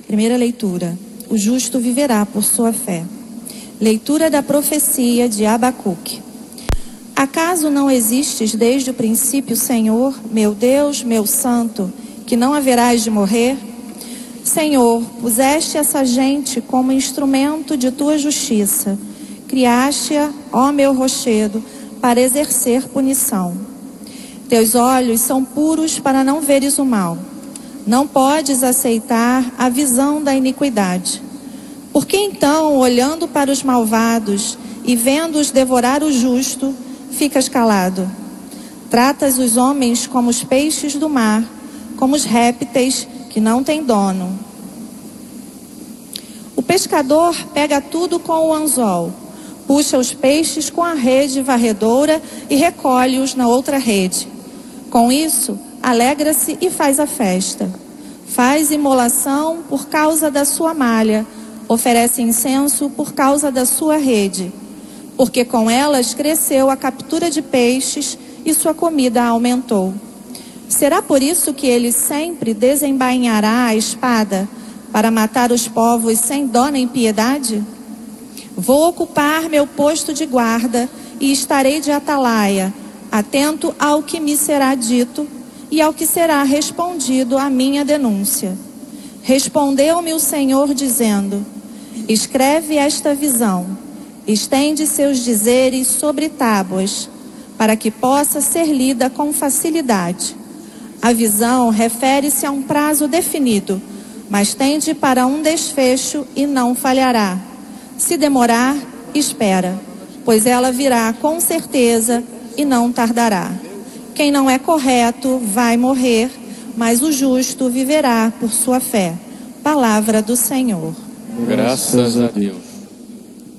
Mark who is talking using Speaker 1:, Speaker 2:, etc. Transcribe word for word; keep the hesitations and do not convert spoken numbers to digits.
Speaker 1: Primeira leitura. O justo viverá por sua fé. Leitura da profecia de Abacuque. Acaso não existes desde o princípio, Senhor, meu Deus, meu santo, que não haverás de morrer? Senhor, puseste essa gente como instrumento de tua justiça. Criaste-a, ó meu rochedo, para exercer punição. Teus olhos são puros para não veres o mal. Não podes aceitar a visão da iniquidade. Por que então, olhando para os malvados e vendo-os devorar o justo, ficas calado? Tratas os homens como os peixes do mar, como os répteis que não têm dono. O pescador pega tudo com o anzol, puxa os peixes com a rede varredora e recolhe-os na outra rede. Com isso, alegra-se e faz a festa. Faz imolação por causa da sua malha, oferece incenso por causa da sua rede, porque com elas cresceu a captura de peixes e sua comida aumentou. Será por isso que ele sempre desembainhará a espada para matar os povos sem dó nem piedade? Vou ocupar meu posto de guarda e estarei de atalaia, atento ao que me será dito e ao que será respondido à minha denúncia. Respondeu-me o Senhor dizendo: escreve esta visão, estende seus dizeres sobre tábuas, para que possa ser lida com facilidade. A visão refere-se a um prazo definido, mas tende para um desfecho e não falhará. Se demorar, espera, pois ela virá com certeza e não tardará. Quem não é correto vai morrer, mas o justo viverá por sua fé. Palavra do Senhor.
Speaker 2: Graças a Deus.